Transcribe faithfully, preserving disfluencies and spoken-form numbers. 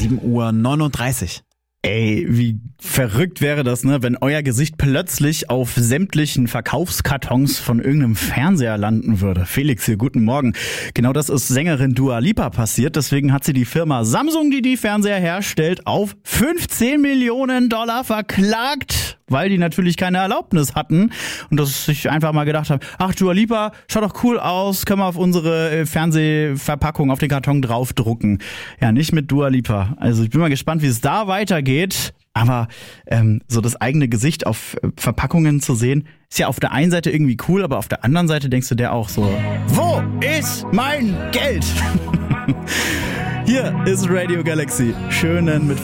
sieben Uhr neununddreißig. Ey, wie verrückt wäre das, ne, wenn euer Gesicht plötzlich auf sämtlichen Verkaufskartons von irgendeinem Fernseher landen würde. Felix hier, guten Morgen. Genau das ist Sängerin Dua Lipa passiert. Deswegen hat sie die Firma Samsung, die die Fernseher herstellt, auf fünfzehn Millionen Dollar verklagt, weil die natürlich keine Erlaubnis hatten und dass sich einfach mal gedacht haben, ach Dua Lipa, schaut doch cool aus, können wir auf unsere Fernsehverpackung auf den Karton draufdrucken. Ja, nicht mit Dua Lipa. Also ich bin mal gespannt, wie es da weitergeht. Aber ähm, so das eigene Gesicht auf äh, Verpackungen zu sehen, ist ja auf der einen Seite irgendwie cool, aber auf der anderen Seite denkst du dir auch so, wo ist mein Geld? Hier ist Radio Galaxy. Schönen Mittwoch.